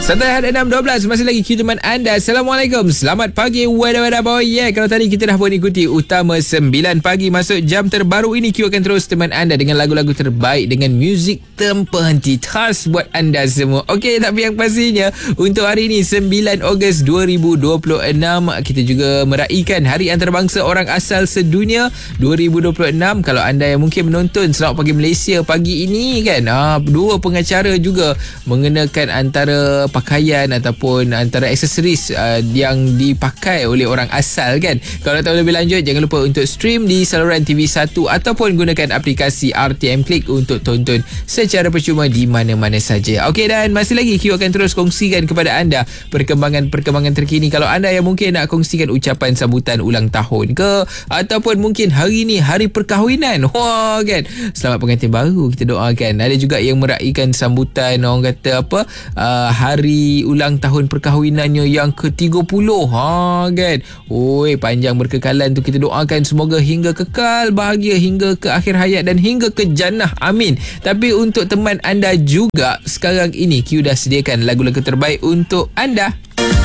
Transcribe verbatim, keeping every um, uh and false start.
Santai Had enam dua belas. Masih lagi Q teman anda. Assalamualaikum. Selamat pagi. Wada-wada boy. Yeah, kalau tadi kita dah pun ikuti utama sembilan pagi masuk jam terbaru ini, Q akan terus teman anda dengan lagu-lagu terbaik dengan muzik tanpa henti khas buat anda semua. Okey, tapi yang pastinya untuk hari ini sembilan Ogos dua ribu dua puluh enam, kita juga meraihkan Hari Antarabangsa Orang Asal Sedunia dua ribu dua puluh enam. Kalau anda yang mungkin menonton Selamat Pagi Malaysia pagi ini kan, ah, dua pengacara juga mengenakan antara pakaian ataupun antara aksesoris uh, yang dipakai oleh orang asal kan. Kalau nak tahu lebih lanjut, jangan lupa untuk stream di saluran T V satu ataupun gunakan aplikasi R T M Click untuk tonton secara percuma di mana-mana saja. Okey, dan masih lagi Q akan terus kongsikan kepada anda perkembangan-perkembangan terkini. Kalau anda yang mungkin nak kongsikan ucapan sambutan ulang tahun ke, ataupun mungkin hari ni hari perkahwinan, wah kan, selamat pengantin baru kita doakan. Ada juga yang meraihkan sambutan orang kata apa, uh, hari Hari ulang tahun perkahwinannya yang ke tiga puluh. Ha kan. Oi, panjang berkekalan tu kita doakan semoga hingga kekal bahagia hingga ke akhir hayat dan hingga ke jannah. Amin. Tapi untuk teman anda juga sekarang ini, Q dah sediakan lagu-lagu terbaik untuk anda.